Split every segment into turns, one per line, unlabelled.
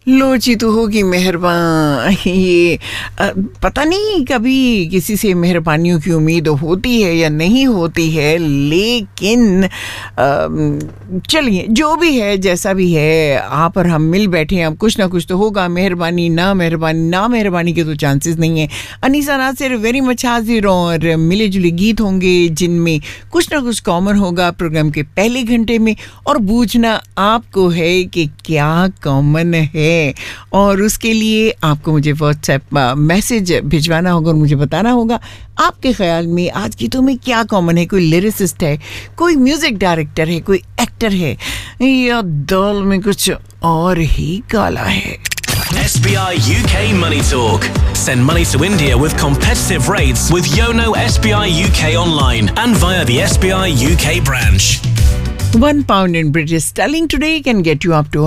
लोची तो होगी मेहरबान। ये पता नहीं कभी किसी से मेहरबानियों की उम्मीद होती है या नहीं होती है, लेकिन चलिए जो भी है जैसा भी है, आप और हम मिल बैठे हैं, अब कुछ ना कुछ तो होगा। मेहरबानी ना मेहरबानी के तो चांसेस नहीं है। अनीसा नासिर वेरी मच हाजिर, और मिले जुले गीत होंगे जिनमें कुछ ना कुछ कॉमन होगा प्रोग्राम के पहले घंटे में, और बूझना आपको है कि क्या कॉमन है, और उसके लिए आपको मुझे व्हाट्सएप मैसेज भिजवाना होगा और मुझे बताना होगा आपके ख्याल में आज की तो में क्या कॉमन है। कोई लिरिसिस्ट है, कोई म्यूजिक डायरेक्टर है, कोई एक्टर है, या दाल में कुछ और ही काला है।
SBI UK Money Talk. Send money to India with competitive rates with Yono SBI UK online and via the SBI UK branch.
£1 in British sterling today can get you up to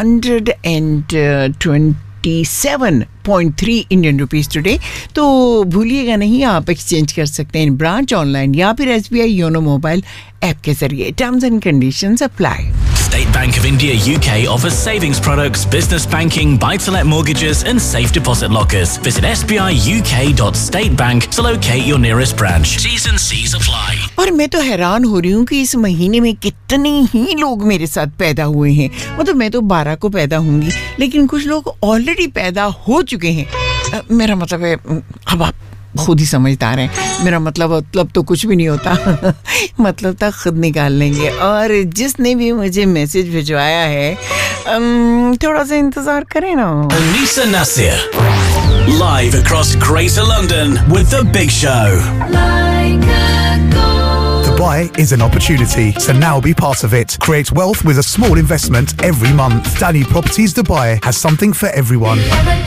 127.3 Indian rupees today. तो भूलिएगा नहीं, आप exchange कर सकते हैं branch, online या फिर SBI YONO mobile app के जरिए। Terms and conditions apply.
State Bank of India UK offers savings products, business banking, buy-to-let mortgages and safe deposit lockers. Visit sbiuk.statebank to locate your nearest branch. T's and C's apply.
और मैं तो हैरान हो रही हूँ कि इस महीने में कितने ही लोग मेरे साथ पैदा हुए हैं। मतलब मैं तो 12 को पैदा होंगी, लेकिन कुछ लोग ऑलरेडी पैदा हो चुके हैं। मेरा मतलब है, अब आप खुद ही समझदार हैं, मेरा मतलब तो कुछ भी नहीं होता। मतलब तक खुद निकाल लेंगे। और जिसने भी मुझे मैसेज भिजवाया है, थोड़ा सा इंतजार करें ना।
Anisa Nasir, live across Greater London with The Big Show.
Dubai is an opportunity, so now be part of it. Create wealth with a small investment every month. Danu Properties Dubai has something for everyone.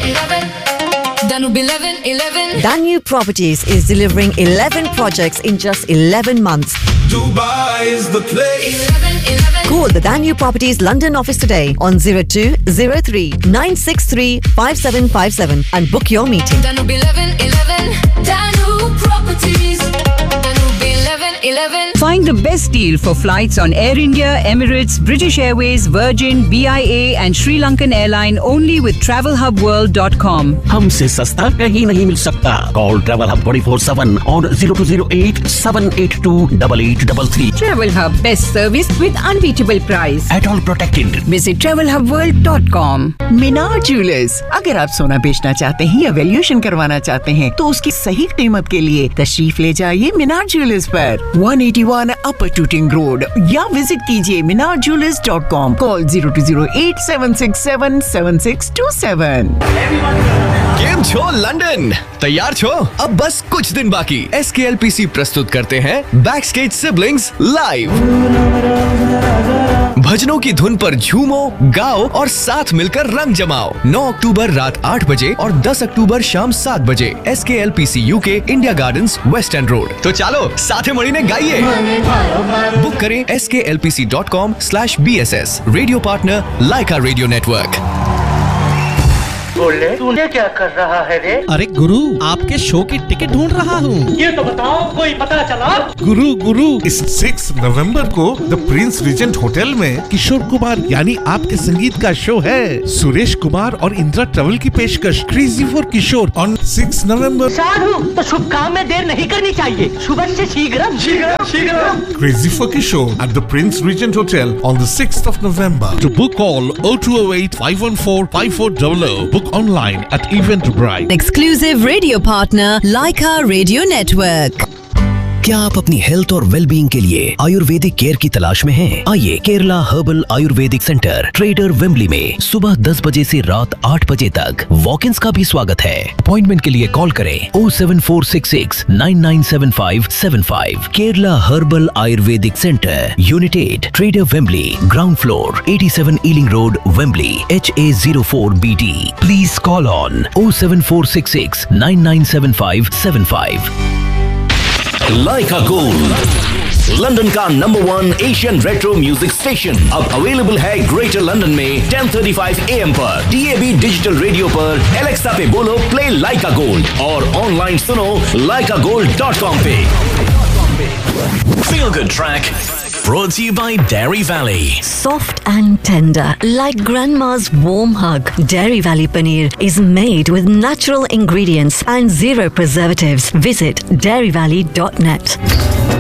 Danu Properties is delivering 11 projects in just 11 months.
Dubai is the place.
Call the Danu Properties London office today on 0203 963 5757 and book your meeting.
Danube 1111 Danu Properties. Danube 1111.
Find the best deal for flights on Air India, Emirates, British Airways, Virgin, BIA and Sri Lankan Airline only with TravelHubWorld.com.
हमसे सस्ता कहीं नहीं मिल सकता। Call Travel Hub 24/7 on 0208 782 8833.
Travel Hub, best service with unbeatable price.
At all protected.
Visit TravelHubWorld.com.
Minar jewellers, अगर आप सोना बेचना चाहते हैं या वैल्यूएशन करवाना चाहते हैं तो उसकी सही कीमत के लिए तशरीफ ले जाइए मीनार ज्वेलर्स पर, 181 अपर टूटिंग रोड, या विजिट कीजिए minarjewelers.com. कॉल 0208
केम छो लंदन, तैयार छो? अब बस कुछ दिन बाकी। SKLPC प्रस्तुत करते हैं बैकस्टेज सिबलिंग्स लाइव। भजनों की धुन पर झूमो, गाओ और साथ मिलकर रंग जमाओ। 9 अक्टूबर रात 8 बजे और 10 अक्टूबर शाम 7 बजे SKLPC UK India gardens waste and road. तो चलो साथे मणिने गाइए। बुक करें sklpc.com/BSS। रेडियो पार्टनर लाइका रेडियो नेटवर्क।
बोले तूने क्या कर रहा है रे?
अरे गुरु, आपके शो की टिकट ढूंढ रहा हूँ।
ये तो बताओ, कोई पता चला?
गुरु इस 6 नवंबर को द प्रिंस रीजेंट होटल में किशोर कुमार यानी आपके संगीत का शो है। सुरेश कुमार और इंदिरा ट्रेवल की पेशकश क्रेजी फॉर किशोर ऑन 6 नवंबर।
साधु, तो शुभ काम में देर नहीं करनी चाहिए। शुभ से शीघ्रम।
Crazy for Kishore at the Prince Regent Hotel on the 6th of November. To book, call 0208 514 5400. Book online at Eventbrite.
Exclusive radio partner Laika Radio Network.
क्या आप अपनी हेल्थ और वेलबींग के लिए आयुर्वेदिक केयर की तलाश में हैं? आइए Kerala herbal Ayurvedic centre trader Wembley में सुबह 10 बजे से रात 8 बजे तक वॉक-इन्स का भी स्वागत है। अपॉइंटमेंट के लिए कॉल करें 07466 997575। Kerala herbal Ayurvedic centre, unit 8, trader Wembley, ground floor, 87 ailing road, Wembley, HA04BD। Please call on 07466 997575।
Laika Gold, London का number 1 Asian retro music station, अब अवेलेबल है ग्रेटर लंदन में 10:35 AM पर, DAB डिजिटल रेडियो पर, Alexa पे बोलो play लाइका gold और online सुनो laikagold.com पे। Feel good track brought to you by Dairy Valley.
Soft and tender, like grandma's warm hug. Dairy Valley Paneer is made with natural ingredients and zero preservatives. Visit dairyvalley.net.